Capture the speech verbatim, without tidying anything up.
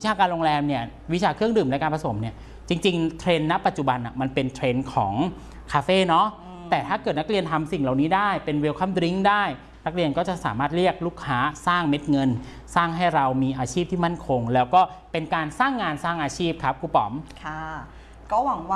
วิชาการโรงแรมเนี่ยวิชาเครื่องดื่มและการผสมเนี่ยจริงๆเทรนด์ณปัจจุบันอ่ะมันเป็นเทรนด์ของคาเฟ่เนาะแต่ถ้าเกิดนักเรียนทำสิ่งเหล่านี้ได้เป็นเวลคัมดริงก์ได้นักเรียนก็จะสามารถเรียกลูกค้าสร้างเม็ดเงินสร้างให้เรามีอาชีพที่มั่นคงแล้วก็เป็นการสร้างงานสร้างอาชีพครับครูป๋อมค่ะก็หวังว่า